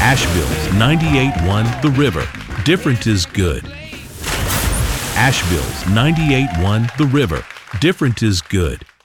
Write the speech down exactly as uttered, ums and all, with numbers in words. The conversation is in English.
Asheville's ninety-eight point one The River. Different is good. Asheville's ninety-eight point one The River. Different is good.